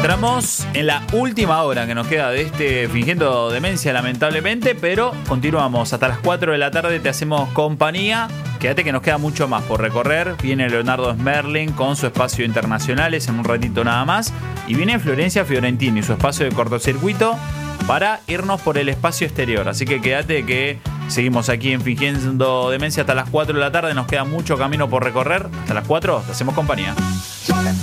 Entramos en la última hora que nos queda de este Fingiendo Demencia, lamentablemente, pero continuamos hasta las 4 de la tarde, te hacemos compañía. Quédate que nos queda mucho más por recorrer. Viene Leonardo Smerling con su espacio Internacionales en un ratito nada más. Y viene Florencia Fiorentini y su espacio de cortocircuito para irnos por el espacio exterior. Así que quédate que seguimos aquí en Fingiendo Demencia hasta las 4 de la tarde. Nos queda mucho camino por recorrer. Hasta las 4 te hacemos compañía.